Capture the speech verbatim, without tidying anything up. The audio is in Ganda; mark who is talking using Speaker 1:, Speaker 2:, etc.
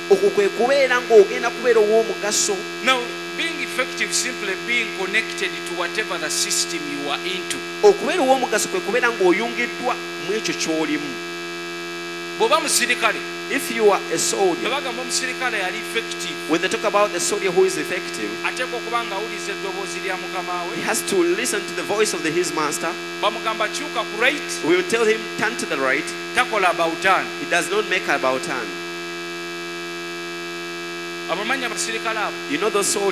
Speaker 1: okwo kwe kubeera ng'ogenda kubeera ow'omugaso.
Speaker 2: Now, being effective simply being connected to whatever the system you are into.
Speaker 1: Okubeera ow'omugaso kwe kubeera ng'oyungiddwa mu ekyo ky'olimu.
Speaker 2: Bw'oba musirikale,
Speaker 1: if you are a soldier,
Speaker 2: bwe bagamba omusirikale yali effective,
Speaker 1: when they talk about the soldier who is effective,
Speaker 2: ateekwa okuba ng'awuliza eddoboozi lya mukama we.
Speaker 1: he has to listen to the voice of the, his master.
Speaker 2: Bamugamba kyuka ku right,
Speaker 1: We will tell him turn to the right.
Speaker 2: takola about turn.
Speaker 1: He does not make about turn.
Speaker 2: Abamanyi abasirikale abo
Speaker 1: You know those soldiers